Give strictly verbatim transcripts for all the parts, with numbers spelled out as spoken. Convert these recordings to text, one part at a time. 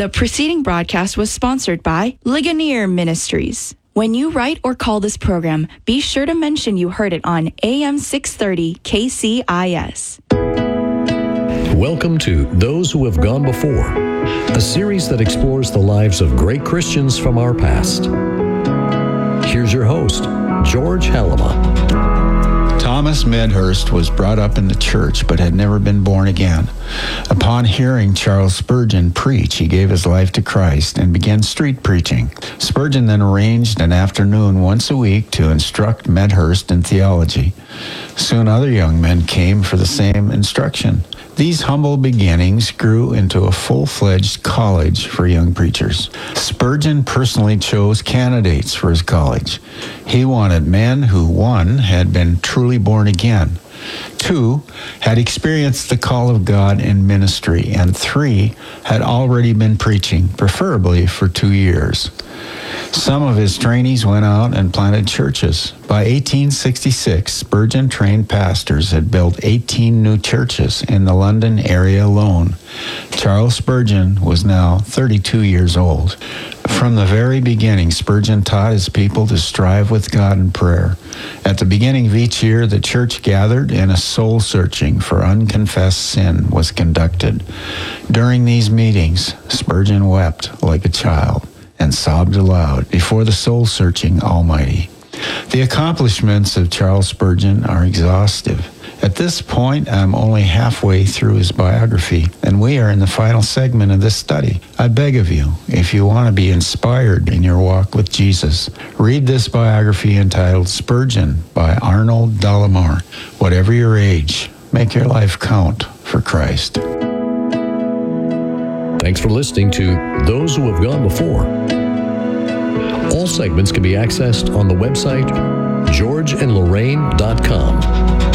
The preceding broadcast was sponsored by Ligonier Ministries. When you write or call this program, be sure to mention you heard it on A M six thirty K C I S. Welcome to Those Who Have Gone Before, a series that explores the lives of great Christians from our past. Here's your host, George Halima. Thomas Medhurst was brought up in the church but had never been born again. Upon hearing Charles Spurgeon preach, he gave his life to Christ and began street preaching. Spurgeon then arranged an afternoon once a week to instruct Medhurst in theology. Soon other young men came for the same instruction. These humble beginnings grew into a full-fledged college for young preachers. Spurgeon personally chose candidates for his college. He wanted men who, one, had been truly born again, two, had experienced the call of God in ministry, and three, had already been preaching, preferably for two years. Some of his trainees went out and planted churches. By eighteen sixty-six, Spurgeon-trained pastors had built eighteen new churches in the London area alone. Charles Spurgeon was now thirty-two years old. From the very beginning, Spurgeon taught his people to strive with God in prayer. At the beginning of each year, the church gathered and a soul searching for unconfessed sin was conducted. During these meetings, Spurgeon wept like a child and sobbed aloud before the soul-searching Almighty. The accomplishments of Charles Spurgeon are exhaustive. At this point, I'm only halfway through his biography, and we are in the final segment of this study. I beg of you, if you want to be inspired in your walk with Jesus, read this biography entitled Spurgeon by Arnold Dollimore. Whatever your age, make your life count for Christ. Thanks for listening to Those Who Have Gone Before. All segments can be accessed on the website george and lorraine dot com.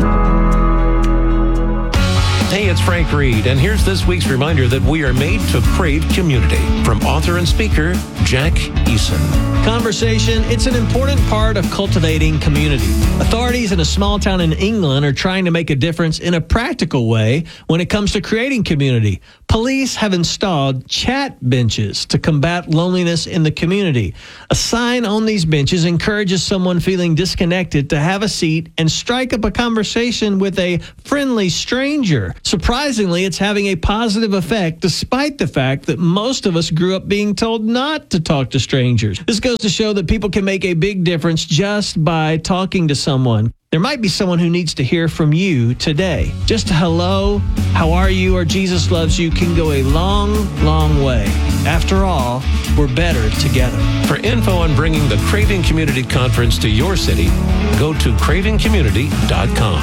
Hey, it's Frank Reed, and here's this week's reminder that we are made to crave community. From author and speaker, Jack Eason. Conversation, it's an important part of cultivating community. Authorities in a small town in England are trying to make a difference in a practical way when it comes to creating community. Police have installed chat benches to combat loneliness in the community. A sign on these benches encourages someone feeling disconnected to have a seat and strike up a conversation with a friendly stranger. Surprisingly, it's having a positive effect despite the fact that most of us grew up being told not to talk to strangers. This goes to show that people can make a big difference just by talking to someone. There might be someone who needs to hear from you today. Just a hello, how are you, or Jesus loves you can go a long, long way. After all, we're better together. For info on bringing the Craving Community Conference to your city, go to craving community dot com.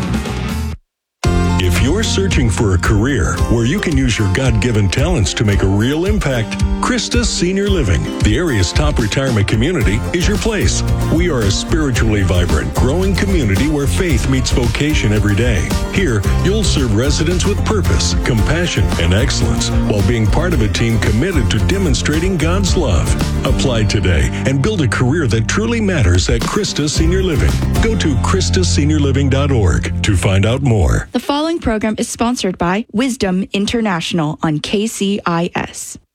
If you're searching for a career where you can use your God-given talents to make a real impact, Christus Senior Living, the area's top retirement community, is your place. We are a spiritually vibrant, growing community where faith meets vocation every day. Here, you'll serve residents with purpose, compassion, and excellence while being part of a team committed to demonstrating God's love. Apply today and build a career that truly matters at Christus Senior Living. Go to christus senior living dot org to find out more. The following program is sponsored by Wisdom International on K C I S.